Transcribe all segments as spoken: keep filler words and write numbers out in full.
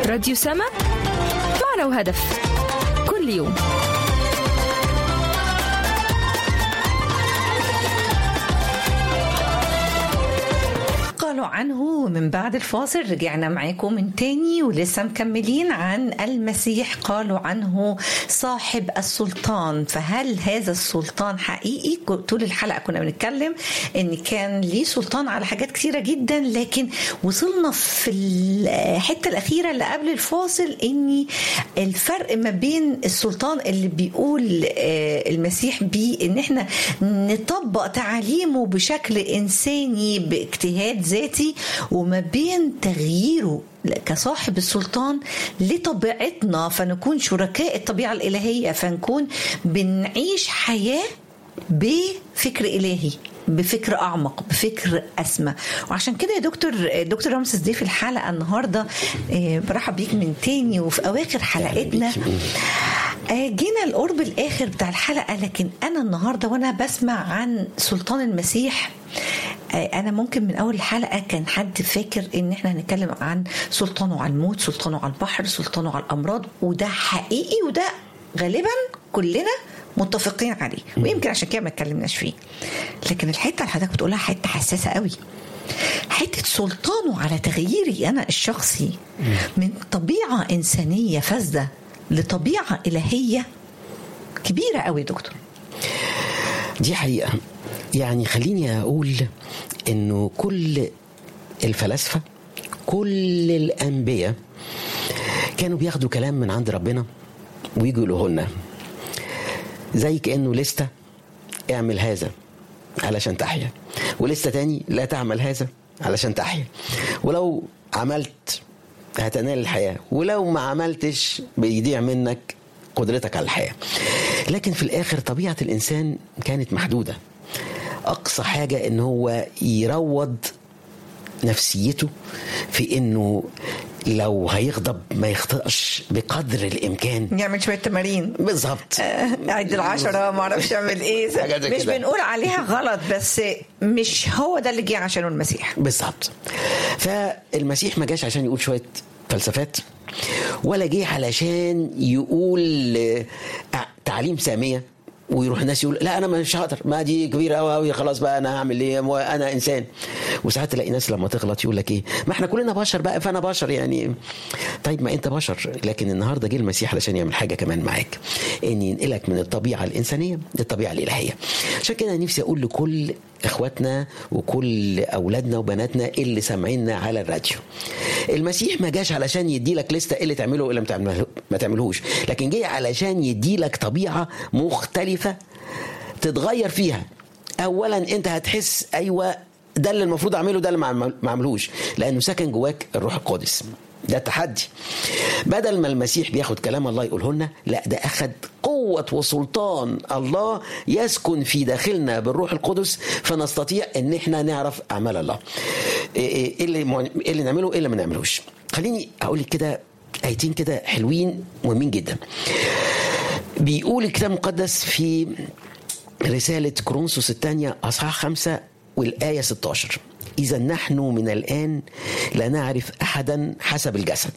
راديو سما، معنى وهدف كل يوم. قالوا عنه. من بعد الفاصل رجعنا معاكم من تاني ولسه مكملين عن المسيح. قالوا عنه صاحب السلطان، فهل هذا السلطان حقيقي؟ طول الحلقة كنا بنتكلم ان كان ليه سلطان على حاجات كثيرة جدا، لكن وصلنا في الحتة الأخيرة اللي قبل الفاصل ان الفرق ما بين السلطان اللي بيقول المسيح بيه ان احنا نطبق تعاليمه بشكل إنساني باجتهاد ذاتي، وما بين تغييره كصاحب السلطان لطبيعتنا فنكون شركاء الطبيعة الإلهية، فنكون بنعيش حياة بفكر إلهي، بفكر أعمق، بفكر أسمى. وعشان كده يا دكتور دكتور رامسيس دي في الحلقة النهاردة برحب بيك من تاني وفي أواخر حلقتنا. جينا القرب الآخر بتاع الحلقة، لكن أنا النهاردة وأنا بسمع عن سلطان المسيح، أنا ممكن من أول الحلقة كان حد فاكر إن إحنا هنتكلم عن سلطانه على الموت، سلطانه على البحر، سلطانه على الأمراض، وده حقيقي وده غالبا كلنا متفقين عليه، ويمكن عشان كده ما اتكلمناش فيه. لكن الحتة اللي حضرتك بتقولها حتة حساسة قوي، حتة سلطانه على تغييري أنا الشخصي من طبيعة إنسانية فاسدة لطبيعة إلهية كبيرة قوي. دكتور دي حقيقة. يعني خليني أقول إنه كل الفلاسفة كل الأنبياء كانوا بياخدوا كلام من عند ربنا ويجوا يقولوه لنا، زي كأنه لستة اعمل هذا علشان تحيا، ولستة تاني لا تعمل هذا علشان تحيا، ولو عملت هتنال الحياة، ولو ما عملتش بيضيع منك قدرتك على الحياة. لكن في الآخر طبيعة الإنسان كانت محدودة، أقصى حاجة إن هو يروض نفسيته في إنه لو هيغضب ما يخطئش بقدر الإمكان، يعمل شوية تمارين بالظبط، عد العشرة ما أعرفش يعمل إيه. مش بنقول عليها غلط، بس مش هو ده اللي جه عشانه المسيح بالظبط. فالمسيح ما جاش عشان يقول شوية فلسفات، ولا جه علشان يقول تعليم سامية ويروح الناس يقول لا انا مش هقدر، ما دي كبيره قوي قوي، خلاص بقى انا هعمل ايه، انا انسان. وساعات تلاقي ناس لما تغلط يقول لك ايه، ما احنا كلنا بشر بقى، فانا بشر يعني. طيب ما انت بشر، لكن النهارده جه المسيح علشان يعمل حاجه كمان معاك، ان ينقلك من الطبيعه الانسانيه للطبيعه الالهيه. عشان كده نفسي اقول لكل اخواتنا وكل اولادنا وبناتنا اللي سامعيننا على الراديو، المسيح ما جاش علشان يدي لك لسته اللي تعمله اللي ما تعملهوش، لكن جه علشان يدي لك طبيعه مختلفه تتغير فيها. اولا انت هتحس ايوه ده اللي المفروض اعمله، ده اللي ما اعملهوش، لانه ساكن جواك الروح القدس. ده التحدي. بدل ما المسيح بياخد كلام الله يقوله لنا، لا ده اخد قوة وسلطان الله يسكن في داخلنا بالروح القدس، فنستطيع ان احنا نعرف اعمال الله، ايه اللي إيه اللي نعمله ايه اللي ما نعملوش. خليني اقول لك كده ايتين كده حلوين مهمين جدا. بيقول الكتاب المقدس في رسالة كورنثوس الثانية أصحاح خمسة والآية ستة عشر: إذا نحن من الآن لا نعرف أحدا حسب الجسد،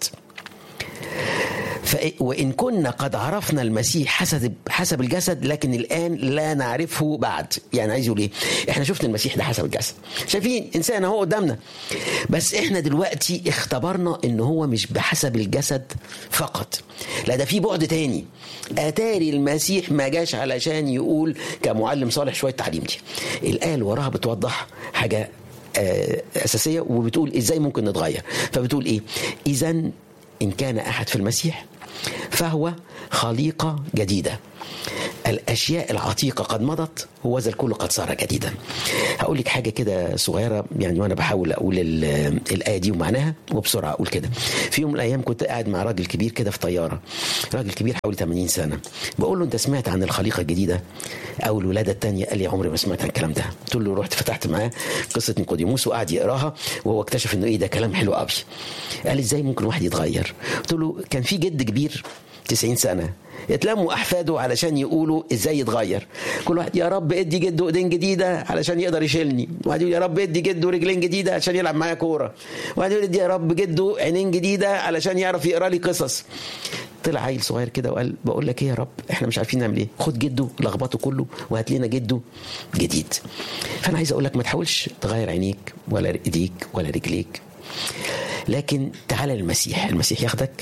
وإن كنا قد عرفنا المسيح حسب حسب الجسد لكن الآن لا نعرفه بعد. يعني عايز يقول إيه؟ إحنا شفنا المسيح ده حسب الجسد، شايفين إنسان هو قدامنا، بس إحنا دلوقتي اختبرنا إن هو مش بحسب الجسد فقط، لا ده في بعد تاني. أتاري المسيح ما جاش علشان يقول كمعلم صالح شوية تعليم، دي الآية اللي وراها بتوضح حاجة أساسية وبتقول إزاي ممكن نتغير. فبتقول إيه؟ إذن إن كان أحد في المسيح فهو خليقة جديدة، الأشياء العتيقة قد مضت وذا الكل قد صار جديدا. هقول لك حاجة كده صغيرة يعني، وأنا بحاول أقول الآية دي ومعناها وبسرعة أقول كده. في يوم من الأيام كنت قاعد مع راجل كبير كده في طيارة، راجل كبير حوالي ثمانين سنة، بقول له أنت سمعت عن الخليقة الجديدة أو الولادة الثانية؟ قال لي عمري ما سمعت عن الكلام ده. قلت له رحت فتحت معاه قصة نيقوديموس وقعد يقراها، وهو اكتشف إنه إيه ده كلام حلو قوي. قال لي إزاي ممكن واحد يتغير؟ قلت له كان في جد كبير تسعين سنة يتلموا أحفاده علشان يقولوا إزاي يتغير. كل واحد يا رب ادي جده ايدين جديدة علشان يقدر يشيلني، واحد يقول يا رب ادي جده رجلين جديدة علشان يلعب معايا كورة، واحد يقول ادي يا رب جده عينين جديدة علشان يعرف يقرأ لي قصص. طلع عيل صغير كده وقال بقول لك ايه يا رب، احنا مش عارفين نعمل ايه، خد جده لخبطه كله وهات لنا جده جديد. فأنا عايز أقول لك ما تحاولش تغير عينيك ولا ايديك ولا رجليك، لكن تعال للمسيح. المسيح ياخدك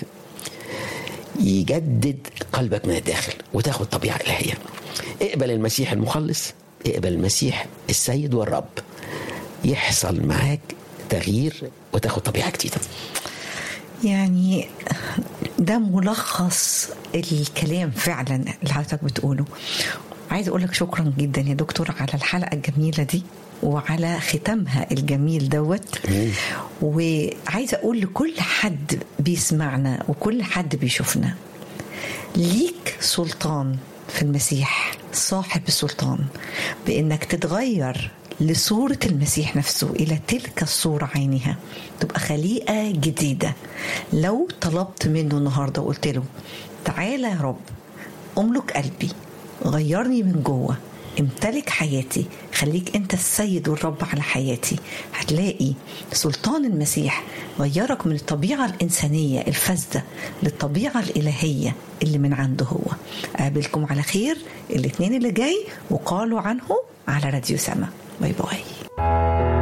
يجدد قلبك من الداخل وتاخد طبيعة إلهية. اقبل المسيح المخلص، اقبل المسيح السيد والرب، يحصل معاك تغيير وتاخد طبيعة جديدة. يعني ده ملخص الكلام فعلا اللي حضرتك بتقوله. عايز أقولك شكرا جدا يا دكتور على الحلقة الجميلة دي وعلى ختامها الجميل دوت. وعايزة أقول لكل حد بيسمعنا وكل حد بيشوفنا، ليك سلطان في المسيح، صاحب السلطان بأنك تتغير لصورة المسيح نفسه، إلى تلك الصورة عينها، تبقى خليقة جديدة. لو طلبت منه النهاردة وقلت له تعالى يا رب أملك قلبي، غيرني من جوه، امتلك حياتي، خليك انت السيد والرب على حياتي، هتلاقي سلطان المسيح غيرك من الطبيعة الإنسانية الفاسدة للطبيعة الإلهية اللي من عنده هو. أقابلكم على خير الاثنين اللي جاي وقالوا عنه على راديو سما. باي باي.